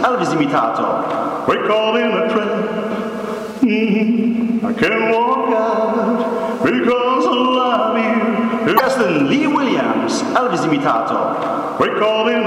Elvis imitator. We're caught in a trap. I can't walk out because I love you. Justin Lee Williams, Elvis imitator. We're caught in